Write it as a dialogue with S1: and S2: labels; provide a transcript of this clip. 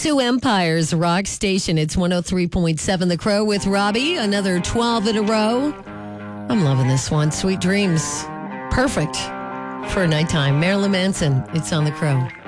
S1: Two Empires Rock Station. It's 103.7 The Crow with Robbie. Another 12 in a row. I'm loving this one. Sweet Dreams. Perfect for nighttime. Marilyn Manson. It's on The Crow.